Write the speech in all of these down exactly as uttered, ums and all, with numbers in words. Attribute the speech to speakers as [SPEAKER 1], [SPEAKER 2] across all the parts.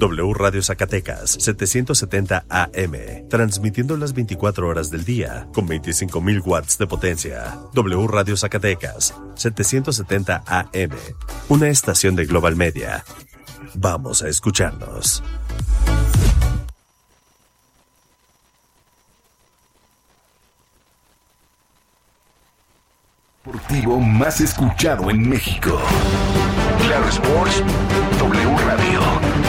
[SPEAKER 1] W Radio Zacatecas, setecientos setenta A M, transmitiendo las veinticuatro horas del día, con veinticinco mil watts de potencia. W Radio Zacatecas, setecientos setenta A M, una estación de Global Media. Vamos a escucharnos.
[SPEAKER 2] Deportivo más escuchado en México. Claro Sports, W Radio.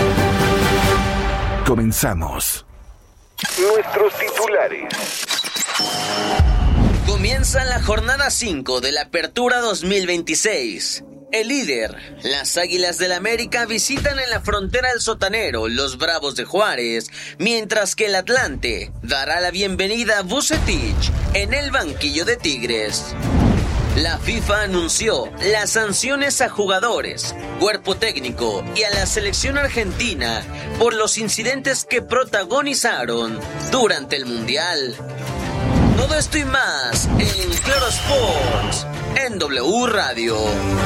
[SPEAKER 2] Comenzamos. Nuestros titulares.
[SPEAKER 3] Comienza la jornada cinco de la Apertura dos mil veintiséis. El líder, las Águilas del América, visitan en la frontera el Sotanero, los Bravos de Juárez, mientras que el Atlante dará la bienvenida a Vucetich en el banquillo de Tigres. La FIFA anunció las sanciones a jugadores, cuerpo técnico y a la selección argentina por los incidentes que protagonizaron durante el Mundial. Todo esto y más en Claro Sports, en W Radio.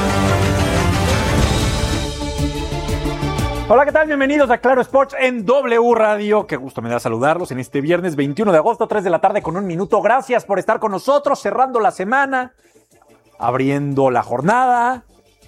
[SPEAKER 4] Hola, ¿qué tal? Bienvenidos a Claro Sports en W Radio. Qué gusto me da saludarlos en este viernes veintiuno de agosto, tres de la tarde con un minuto. Gracias por estar con nosotros, cerrando la semana, abriendo la jornada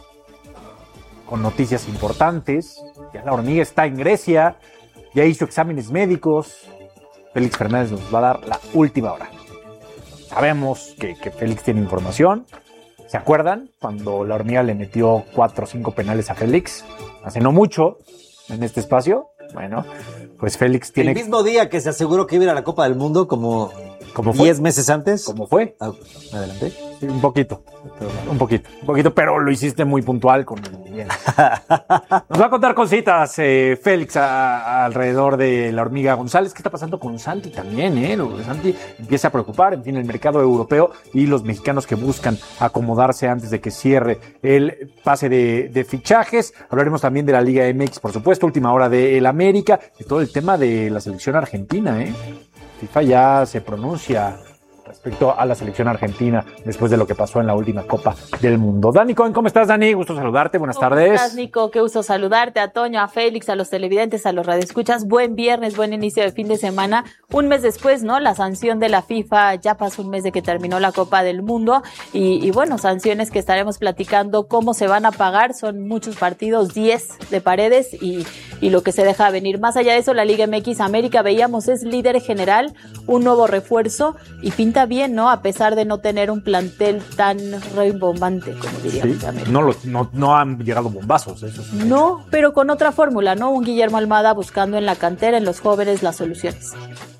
[SPEAKER 4] con noticias importantes. Ya la hormiga está en Grecia, ya hizo exámenes médicos. Félix Fernández nos va a dar la última hora. Sabemos que, que Félix tiene información. ¿Se acuerdan cuando la hormiga le metió cuatro o cinco penales a Félix? Hace no mucho, en este espacio. Bueno, pues Félix tiene...
[SPEAKER 5] El mismo día que se aseguró que iba a ir a la Copa del Mundo, como
[SPEAKER 4] ¿Cómo fue?
[SPEAKER 5] diez meses antes.
[SPEAKER 4] ¿Cómo fue?
[SPEAKER 5] Ah, adelante.
[SPEAKER 4] Sí, un poquito, un poquito, un poquito, pero lo hiciste muy puntual. Con bien. Nos va a contar cositas, eh, Félix, a, a, alrededor de la hormiga González. ¿Qué está pasando con Santi también? Eh? Lo de Santi empieza a preocupar, en fin, el mercado europeo y los mexicanos que buscan acomodarse antes de que cierre el pase de, de fichajes. Hablaremos también de la Liga M X, por supuesto, última hora del América y todo el tema de la selección argentina. ¿eh? FIFA ya se pronuncia respecto a la selección argentina después de lo que pasó en la última Copa del Mundo. Dani Cohen, ¿cómo estás, Dani? Gusto saludarte, buenas
[SPEAKER 6] ¿Cómo
[SPEAKER 4] tardes.
[SPEAKER 6] ¿Cómo estás, Nico? Qué gusto saludarte, a Toño, a Félix, a los televidentes, a los radioescuchas. Buen viernes, buen inicio de fin de semana. Un mes después, ¿no? La sanción de la FIFA, ya pasó un mes de que terminó la Copa del Mundo y, y bueno, sanciones que estaremos platicando cómo se van a pagar. Son muchos partidos, diez de Paredes y, y lo que se deja venir. Más allá de eso, la Liga M X América, veíamos, es líder general, un nuevo refuerzo y pinta bien, ¿no? A pesar de no tener un plantel tan rimbombante, como diríamos.
[SPEAKER 4] Sí, no, los, no, no han llegado bombazos. Eso sí.
[SPEAKER 6] No, pero con otra fórmula, ¿no? Un Guillermo Almada buscando en la cantera, en los jóvenes, las soluciones.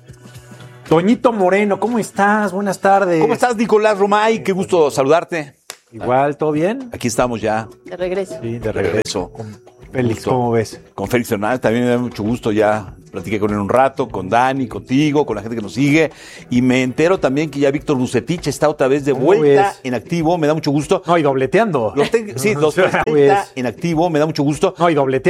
[SPEAKER 4] Toñito Moreno, ¿cómo estás? Buenas tardes.
[SPEAKER 7] ¿Cómo estás, Nicolás Romay? Qué gusto saludarte.
[SPEAKER 4] Igual, ¿todo bien?
[SPEAKER 7] Aquí estamos ya.
[SPEAKER 6] De regreso.
[SPEAKER 4] Sí, de
[SPEAKER 7] De
[SPEAKER 4] regreso.
[SPEAKER 7] regreso.
[SPEAKER 4] Con Félix, ¿cómo ves?
[SPEAKER 7] Con Félix Fernández también me da mucho gusto ya. Platiqué con él un rato, con Dani, contigo, con la gente que nos sigue. Y me entero también que ya Víctor Vucetich está otra vez de vuelta en activo. Me da mucho gusto.
[SPEAKER 4] No, y dobleteando.
[SPEAKER 7] Lo ten- sí, dos, está en activo. Me da mucho gusto.
[SPEAKER 4] No, y dobleteando.